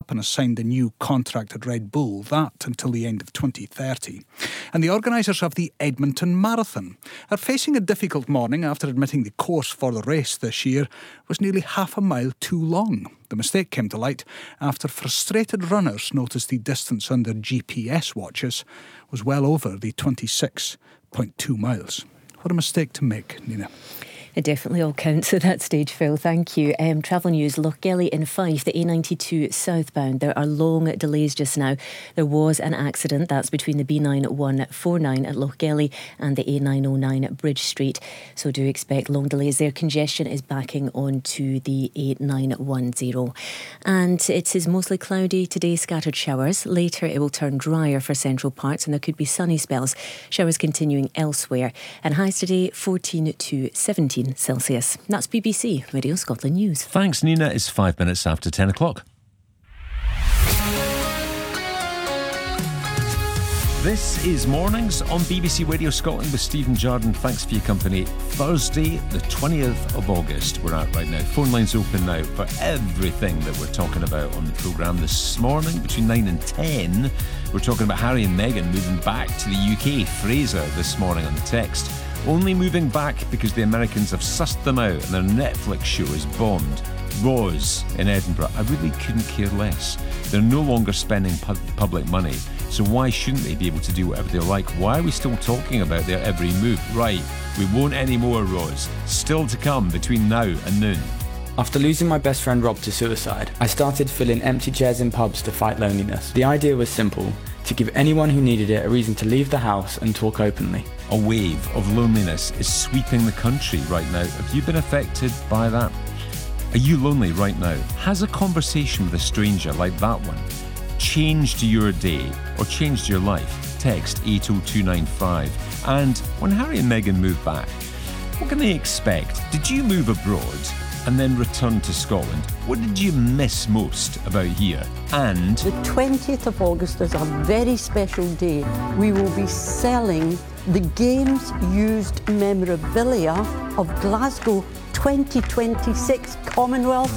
up and has signed a new contract at Red Bull, that until the end of 2030. And the organisers of the Edmonton Marathon are facing a difficult morning after admitting the course for the race this year was nearly half a mile too long. The mistake came to light after frustrated runners noticed the distance under GPS watches was well over the 26.2 miles. What a mistake to make, Nina. It definitely all counts at that stage, Phil. Thank you. Travel news, Lochgelly in Fife, the A92 southbound. There are long delays just now. There was an accident. That's between the B9149 at Lochgelly and the A909 at Bridge Street. So do expect long delays there. Congestion is backing onto the A910. And it is mostly cloudy today, scattered showers. Later it will turn drier for central parts and there could be sunny spells. Showers continuing elsewhere. And highs today 14 to 17 Celsius. That's BBC Radio Scotland News. Thanks, Nina. It's 5 minutes after 10 o'clock. This is Mornings on BBC Radio Scotland with Stephen Jardine. Thanks for your company. Thursday, the 20th of August, we're at right now. Phone lines open now for everything that we're talking about on the programme this morning. Between 9 and 10, we're talking about Harry and Meghan moving back to the UK. Fraser this morning on the text. Only moving back because the Americans have sussed them out and their Netflix show is bombed. Roz in Edinburgh. I really couldn't care less. They're no longer spending public money, so why shouldn't they be able to do whatever they like? Why are we still talking about their every move? Right, we won't anymore, Roz. Still to come between now and noon. After losing my best friend Rob to suicide, I started filling empty chairs in pubs to fight loneliness. The idea was simple: to give anyone who needed it a reason to leave the house and talk openly. A wave of loneliness is sweeping the country right now. Have you been affected by that? Are you lonely right now? Has a conversation with a stranger like that one changed your day or changed your life? Text 80295. And when Harry and Meghan move back, what can they expect? Did you move abroad and then return to Scotland? What did you miss most about here? And the 20th of August is a very special day. We will be selling the Games used memorabilia of Glasgow 2026 Commonwealth